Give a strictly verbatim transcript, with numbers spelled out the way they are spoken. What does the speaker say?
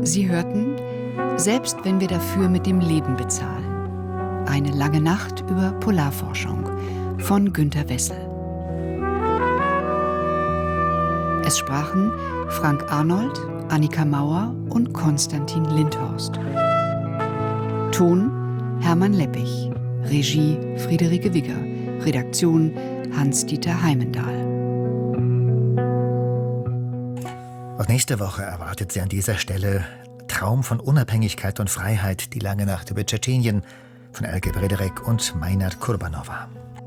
Sie hörten »Selbst wenn wir dafür mit dem Leben bezahlen«. Eine lange Nacht über Polarforschung von Günter Wessel. Es sprachen Frank Arnold, Annika Mauer und Konstantin Lindhorst. Ton Hermann Leppich, Regie Friederike Wigger, Redaktion Hans-Dieter Heimendahl. Und nächste Woche erwartet Sie an dieser Stelle Traum von Unabhängigkeit und Freiheit, die lange Nacht über Tschetschenien von Elke Brederek und Meinert Kurbanova.